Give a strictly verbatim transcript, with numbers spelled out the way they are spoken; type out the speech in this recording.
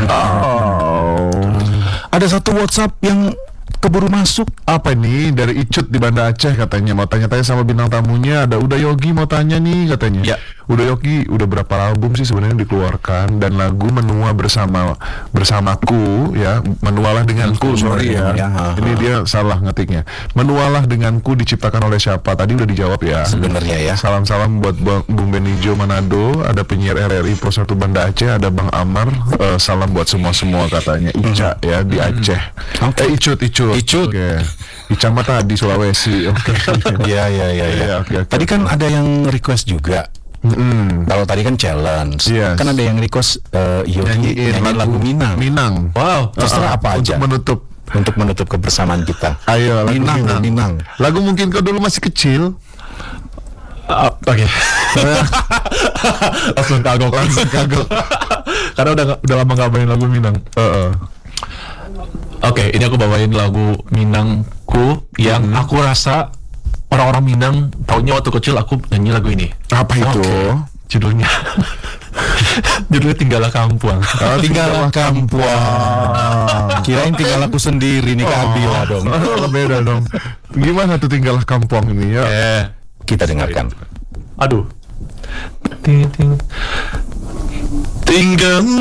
Oh. Ada satu WhatsApp yang keburu masuk. Apa nih dari Icut di Banda Aceh katanya mau tanya-tanya sama bintang tamunya. Ada Uda Yogi mau tanya nih katanya. Ya. Uda Yogi udah berapa album sih sebenarnya dikeluarkan, dan lagu Menua bersama bersamaku ya, menualah denganku, sorry ya. Ya, Ini dia salah ngetiknya. Menualah denganku diciptakan oleh siapa? Tadi udah dijawab ya. Sebenarnya ya. Salam-salam buat Bang- Bung Benijo Manado, ada penyiar R R I Pro satu Banda Aceh, ada Bang Amar, eh, salam buat semua-semua katanya. Ica ya di Aceh. Oke. Eh Icut, Icut. Icut. Oke. Ica mah tadi Sulawesi. Oke. Iya iya iya. Ya. Iya, oke, oke, Tadi kan ada yang request juga. Mm-mm. Kalau tadi kan challenge, Yes. kan ada yang request uh, Yogi Nyanyiin nyanyiin lagu Minang. Minang. Wow, terserah Uh-uh. apa Untuk aja menutup. untuk menutup kebersamaan kita. Ayo lagu Minang, Minang. Minang. Lagu mungkin kau dulu masih kecil. Uh, Oke. Langsung kagok, Langsung kagok. Karena udah udah lama nggak main lagu Minang. Uh-uh. Oke, ini aku bawain lagu Minangku yang aku rasa orang-orang Minang taunya waktu kecil aku nyanyi lagu ini. Apa itu? Judulnya judulnya Tinggallah Kampung. Oh, Tinggallah Kampung. Kirain tinggal aku sendiri nih, Kabila dong. Oh, beda dong. Gimana tuh Tinggallah Kampung ini ya? Eh, Kita dengarkan. aduh. Ting ting. Tinggal